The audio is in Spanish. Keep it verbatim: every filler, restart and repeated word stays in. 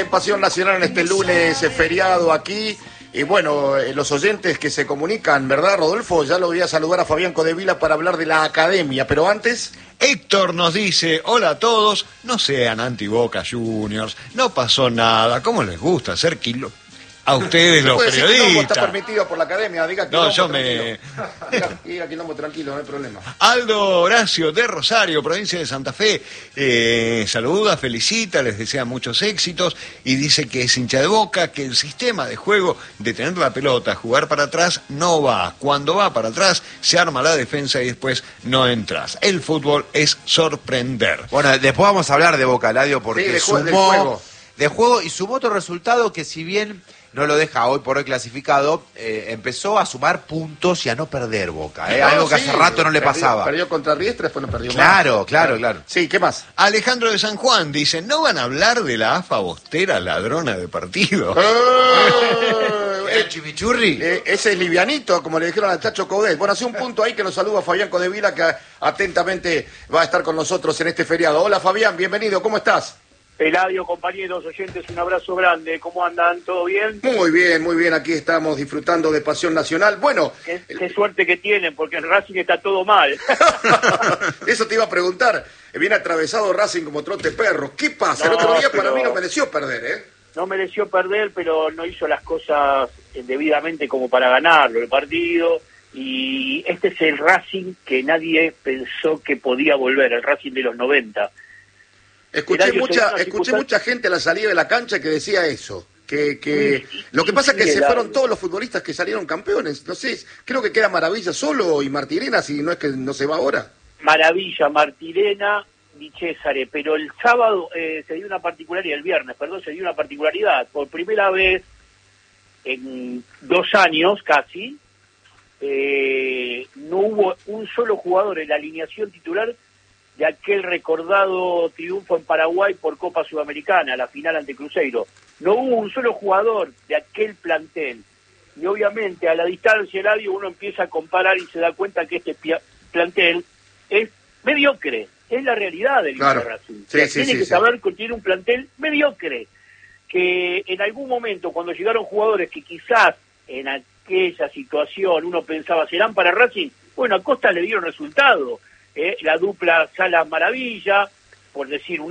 Pasión Nacional en este lunes eh, feriado aquí. Y bueno, eh, los oyentes que se comunican, ¿verdad, Rodolfo? Ya lo voy a saludar a Fabián Codevila para hablar de la academia, pero antes... Héctor nos dice, hola a todos, no sean anti-Boca Juniors, no pasó nada, ¿cómo les gusta hacer kilo? A ustedes los periodistas. Está permitido por la academia, diga que no, yo me... Diga, diga quilombo tranquilo, no hay problema. Aldo Horacio de Rosario, provincia de Santa Fe, eh, saluda, felicita, les desea muchos éxitos y dice que es hincha de Boca, que el sistema de juego de tener la pelota, jugar para atrás, no va. Cuando va para atrás, se arma la defensa y después no entras. El fútbol es sorprender. Bueno, después vamos a hablar de Boca, Ladio, porque sí, de sumó... del juego. De juego y sumó otro resultado que, si bien no lo deja hoy por hoy clasificado, eh, empezó a sumar puntos y a no perder Boca, ¿eh? No, algo que sí, hace rato no le perdió, pasaba. Perdió contra Riestra, después no perdió claro, más. Claro, claro, Sí, ¿qué más? Alejandro de San Juan dice, ¿no van a hablar de la AFA Bostera ladrona de partido? Eh, ¿El chimichurri? Eh, ese es livianito, como le dijeron al Chacho Coudet. Bueno, hace un punto ahí que nos saluda Fabián Codevila, que atentamente va a estar con nosotros en este feriado. Hola Fabián, bienvenido, ¿cómo estás? Eladio, compañeros, oyentes, un abrazo grande. ¿Cómo andan? ¿Todo bien? Muy bien, muy bien. Aquí estamos disfrutando de Pasión Nacional. Bueno... Qué, qué suerte que tienen, porque en Racing está todo mal. Eso te iba a preguntar. Viene atravesado Racing como trote perro. ¿Qué pasa? No, El otro día pero... para mí no mereció perder, ¿eh? No mereció perder, pero no hizo las cosas debidamente como para ganarlo el partido. Y este es el Racing que nadie pensó que podía volver, el Racing de los noventa. Escuché Eladio, mucha escuché circunstancia... mucha gente a la salida de la cancha que decía eso, que que sí, lo que pasa sí, es que se fueron todos los futbolistas que salieron campeones, no sé, creo que queda Maravilla solo y Martirena, si no es que no se va ahora. Maravilla, Martirena, Di Cesare, pero el sábado eh, se dio una particularidad, el viernes, perdón, se dio una particularidad, por primera vez en dos años casi, eh, no hubo un solo jugador en la alineación titular de aquel recordado triunfo en Paraguay por Copa Sudamericana, la final ante Cruzeiro. No hubo un solo jugador de aquel plantel. Y obviamente a la distancia, Eladio, uno empieza a comparar y se da cuenta que este plantel es mediocre. Es la realidad del claro. Racing. Sí, sí, tiene sí, que sí. saber que tiene un plantel mediocre. Que en algún momento, cuando llegaron jugadores que quizás en aquella situación uno pensaba, ¿serán para Racing? Bueno, a Costa le dieron resultado. Eh, la dupla Salas Maravilla, por decir un